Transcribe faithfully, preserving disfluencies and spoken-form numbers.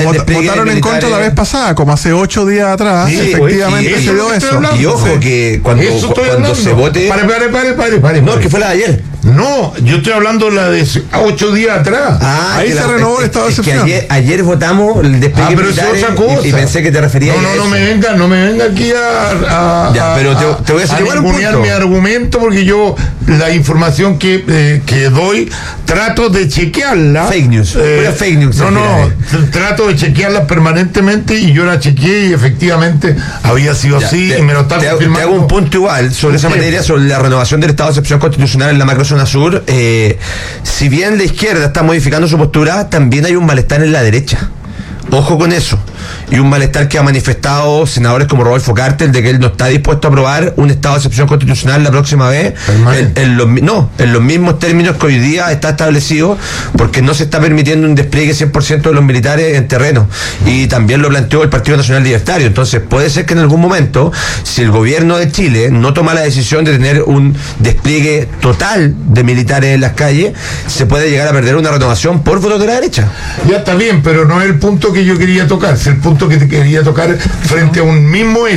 vot- votaron en contra la vez pasada, como hace ocho días atrás, Sí, efectivamente pues, sí, se dio eso eso. hablando, Y ojo sí. que cuando, Eso estoy cuando hablando. se vote. Pare, pare, pare, pare, pare, No, pare. que fue la de ayer. No, yo estoy hablando de la de ocho días atrás. Ah, Ahí que se la- renovó el es- estado de es que excepción. ayer, ayer votamos el despliegue Ah, pero eso es militar otra cosa. y, y pensé que te referías No, no, a eso. no me venga, no me venga aquí a, a- Ya, pero te- a- te voy a hacer igual un ningunear punto. mi argumento, porque yo la información que, eh, que doy trato de chequearla. Fake news, pura fake news, No, al no, final. tr- trato de chequearla permanentemente y yo la chequeé y efectivamente había sido Ya, así te, y me lo está te hago, confirmando. te hago un punto igual sobre esa Sí. materia, sobre la renovación del estado de excepción constitucional en la macrozona sur. Eh, si bien la izquierda está modificando su postura, también hay un malestar en la derecha. Ojo con eso. Y un malestar que ha manifestado senadores como Rodolfo Carter, de que él no está dispuesto a aprobar un estado de excepción constitucional la próxima vez en, en los, mi- no, en los mismos términos que hoy día está establecido, porque no se está permitiendo un despliegue cien por ciento de los militares en terreno. Y también lo planteó el Partido Nacional Libertario. Entonces puede ser que en algún momento, si el gobierno de Chile no toma la decisión de tener un despliegue total de militares en las calles, se puede llegar a perder una renovación por votos de la derecha. Ya está bien, pero no es el punto que yo quería tocar, es el punto que te quería tocar frente a un mismo hecho.